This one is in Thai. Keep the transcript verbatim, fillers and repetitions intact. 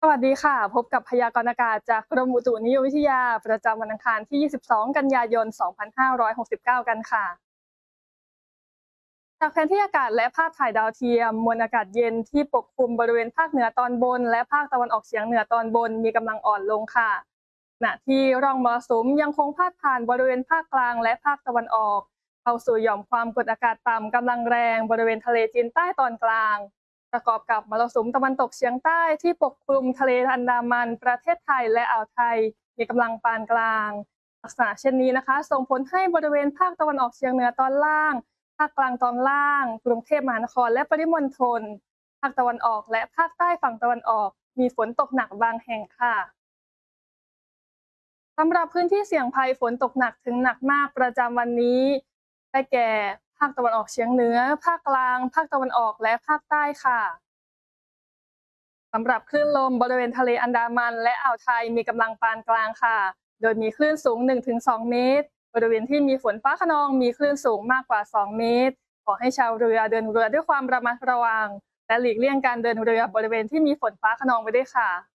สวัสดีค่ะพบกับพยากรณ์อากาศจากกรมอุตุนิยมวิทยาประจำวันอังคารที่ ยี่สิบสอง กันยายน สองพันห้าร้อยหกสิบเก้า กันค่ะจากแผนที่อากาศและภาพถ่ายดาวเทียมมวลอากาศเย็นที่ปกคลุมบริเวณภาคเหนือตอนบนและภาคตะวันออกเฉียงเหนือตอนบนมีกำลังอ่อนลงค่ะขณะที่ร่องมรสุมยังคงพาดผ่านบริเวณภาคกลางและภาคตะวันออกเข้าสู่หย่อมความกดอากาศต่ำกำลังแรงบริเวณทะเลจีนใต้ตอนกลางประกอบกับมรสุมตะวันตกเฉียงใต้ที่ปกคลุมทะเลอันดามันประเทศไทยและอ่าวไทยมีกำลังปานกลางลักษณะเช่นนี้นะคะส่งผลให้บริเวณภาคตะวันออกเฉียงเหนือตอนล่าง ภาคกลางตอนล่างกรุงเทพมหานครและปริมณฑลภาคตะวันออกและภาคใต้ฝั่งตะวันออกมีฝนตกหนักบางแห่งค่ะสำหรับพื้นที่เสี่ยงภัยฝนตกหนักถึงหนักมากประจำวันนี้ได้แก่ภาคตะวันออกเฉียงเหนือภาคกลางภาคตะวันออกและภาคใต้ค่ะสำหรับคลื่นลมบริเวณทะเลอันดามันและอ่าวไทยมีกำลังปานกลางค่ะโดยมีคลื่นสูง หนึ่งถึงสอง เมตรบริเวณที่มีฝนฟ้าคะนองมีคลื่นสูงมากกว่า สอง เมตรขอให้ชาวเรือเดินเรือด้วยความระมัดระวังและหลีกเลี่ยงการเดินเรือบริเวณที่มีฝนฟ้าคะนองไปด้วยค่ะ